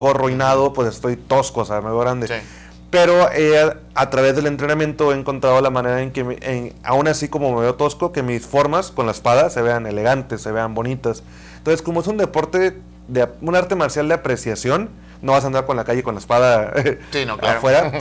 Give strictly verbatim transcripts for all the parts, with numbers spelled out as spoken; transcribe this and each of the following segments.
arruinado, pues estoy tosco, o sea, me veo grande. Sí. Pero eh, a través del entrenamiento he encontrado la manera en que, me- en, aún así como me veo tosco, que mis formas con la espada se vean elegantes, se vean bonitas. Entonces, como es un deporte, de un arte marcial de apreciación, no vas a andar con la calle con la espada Sí, no, claro. afuera.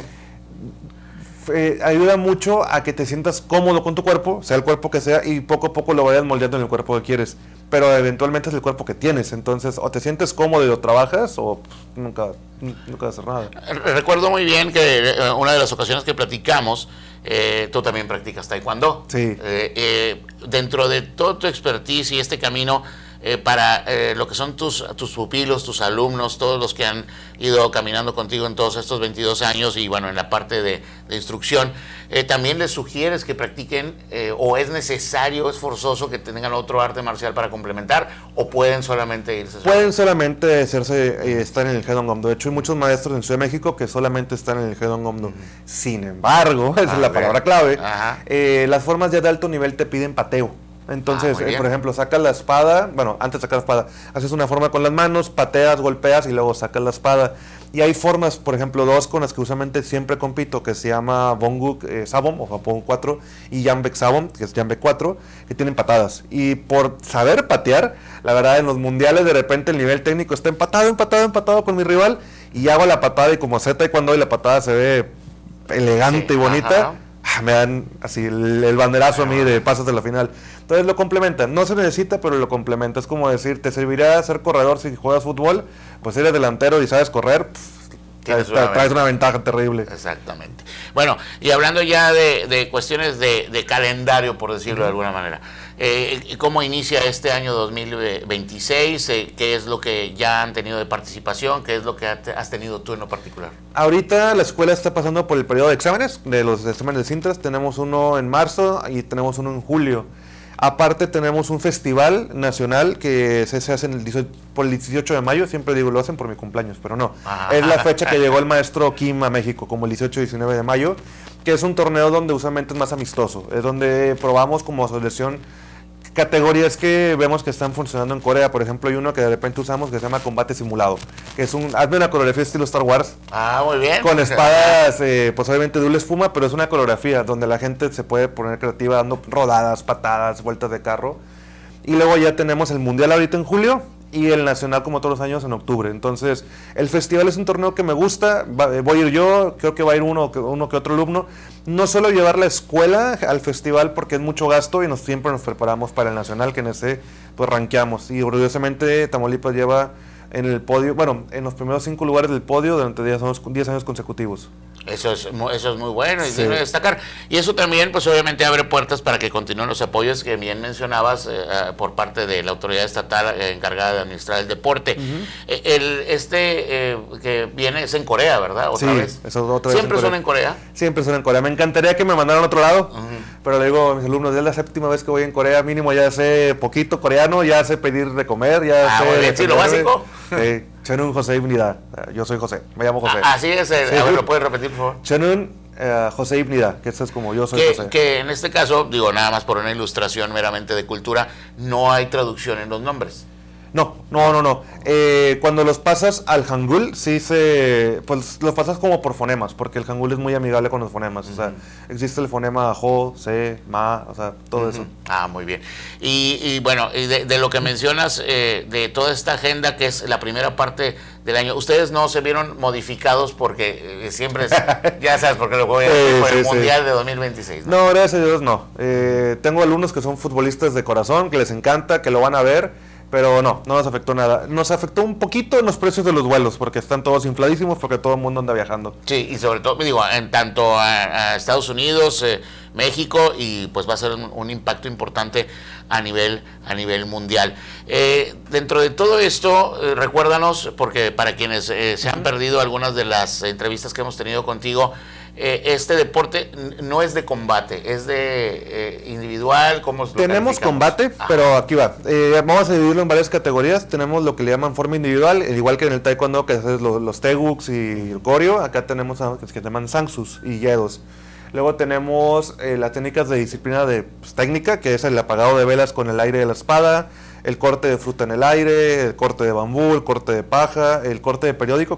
Eh, ayuda mucho a que te sientas cómodo con tu cuerpo, sea el cuerpo que sea, y poco a poco lo vayas moldeando en el cuerpo que quieres. Pero eventualmente es el cuerpo que tienes, entonces o te sientes cómodo y lo trabajas, o pff, nunca, nunca vas a hacer nada. Recuerdo muy bien que eh, una de las ocasiones que platicamos, eh, tú también practicas taekwondo. Sí. Eh, eh, dentro de todo tu expertise y este camino eh, para eh, lo que son tus, tus pupilos, tus alumnos, todos los que han ido caminando contigo en todos estos veintidós años y bueno, en la parte de, de instrucción, eh, también les sugieres que practiquen eh, o es necesario, es forzoso que tengan otro arte marcial para complementar o pueden solamente irse. Pueden solamente hacerse, eh, estar en el Head-on Gomdo. De hecho, hay muchos maestros en Ciudad de México que solamente están en el Head-on Gomdo. Uh-huh. Sin embargo, esa ah, es la okay. palabra clave, eh, las formas ya de alto nivel te piden pateo. Entonces, ah, eh, por ejemplo, sacas la espada, bueno, antes de sacar la espada, haces una forma con las manos, pateas, golpeas y luego sacas la espada. Y hay formas, por ejemplo, dos con las que usualmente siempre compito, que se llama Bonguk eh, Sabom, o Japón cuatro, y Jambek Sabom, que es Jambek cuatro, que tienen patadas. Y por saber patear, la verdad, en los mundiales de repente el nivel técnico está empatado, empatado, empatado con mi rival, y hago la patada y como sé taekwondo y la patada se ve elegante sí, y bonita, ajá. me dan así el, el banderazo ajá. a mí de pasas de la final. Entonces lo complementan, no se necesita, pero lo complementa. Es como decir, te servirá ser corredor si juegas fútbol, pues eres delantero y sabes correr, pff, traes, una, traes una ventaja terrible. Exactamente. Bueno, y hablando ya de, de cuestiones de, de calendario, por decirlo uh-huh. de alguna manera, eh, ¿cómo inicia este año dos mil veintiséis? Eh, ¿Qué es lo que ya han tenido de participación? ¿Qué es lo que has tenido tú en lo particular? Ahorita la escuela está pasando por el periodo de exámenes, de los exámenes de Sintras. Tenemos uno en marzo y tenemos uno en julio. Aparte tenemos un festival nacional que se, se hace en el dieciocho, por el dieciocho de mayo, siempre digo lo hacen por mi cumpleaños, pero no. Ah. Es la fecha que llegó el maestro Kim a México, como el dieciocho y diecinueve de mayo, que es un torneo donde usualmente es más amistoso, es donde probamos como asociación categorías que vemos que están funcionando en Corea. Por ejemplo, hay uno que de repente usamos que se llama combate simulado, que es un, hazme una coreografía estilo Star Wars. Ah, muy bien. Con espadas, eh, pues obviamente de doble espuma, pero es una coreografía donde la gente se puede poner creativa dando rodadas, patadas, vueltas de carro. Y luego ya tenemos el mundial ahorita en julio y el nacional como todos los años en octubre. Entonces, el festival es un torneo que me gusta, va, voy a ir yo, creo que va a ir uno, uno que otro alumno. No solo llevar la escuela al festival porque es mucho gasto y nos, siempre nos preparamos para el nacional, que en ese pues rankeamos. Y orgullosamente Tamaulipas lleva en el podio, bueno, en los primeros cinco lugares del podio durante diez años, diez años consecutivos. Eso es, eso es muy bueno y sí. debe destacar. Y eso también, pues obviamente abre puertas para que continúen los apoyos que bien mencionabas eh, por parte de la autoridad estatal eh, encargada de administrar el deporte. Uh-huh. eh, el Este eh, que viene es en Corea, ¿verdad? ¿Otra sí, vez? Eso otra ¿Siempre vez en son en Corea? Siempre son en Corea. Me encantaría que me mandaran a otro lado, uh-huh. pero le digo a mis alumnos, es la séptima vez que voy en Corea, mínimo ya sé poquito coreano, ya sé pedir de comer, ya ah, sé... Muy bien, sí, lo básico. Sí. Chenun José Ibnida. Yo soy José, me llamo José. Ah, así es, el, sí, a ver, ¿lo puedes repetir, por favor? Chenun uh, José Ibnida, que eso es como yo soy que, José. Que en este caso, digo, nada más por una ilustración meramente de cultura, no hay traducción en los nombres. No, no, no, no. Eh, cuando los pasas al hangul, sí se... Pues los pasas como por fonemas, porque el hangul es muy amigable con los fonemas. Uh-huh. O sea, existe el fonema jo, se, ma, o sea, todo uh-huh. eso. Ah, muy bien. Y, y bueno, y de, de lo que mencionas, eh, de toda esta agenda que es la primera parte del año, ¿ustedes no se vieron modificados porque eh, siempre es, ya sabes, porque lo voy a decir, sí, por el sí, Mundial sí. de dos mil veintiséis? ¿no? No, gracias a Dios no. Eh, tengo alumnos que son futbolistas de corazón, que les encanta, que lo van a ver. Pero no, no nos afectó nada. Nos afectó un poquito en los precios de los vuelos, porque están todos infladísimos, porque todo el mundo anda viajando. Sí, y sobre todo, digo, en tanto a, a Estados Unidos, eh, México, y pues va a ser un, un impacto importante a nivel, a nivel mundial. Eh, dentro de todo esto, eh, recuérdanos, porque para quienes eh, se han uh-huh. perdido algunas de las entrevistas que hemos tenido contigo, eh, este deporte no es de combate, es de eh, individual. ¿Cómo lo Tenemos combate, ah. pero aquí va. Eh, vamos a dividirlo en varias categorías. Tenemos lo que le llaman forma individual, igual que en el taekwondo, que es los, los teguks y el koryo. Acá tenemos a, que se llaman sangsus y yedos. Luego tenemos eh, las técnicas de disciplina de pues, técnica, que es el apagado de velas con el aire de la espada, el corte de fruta en el aire, el corte de bambú, el corte de paja, el corte de periódico,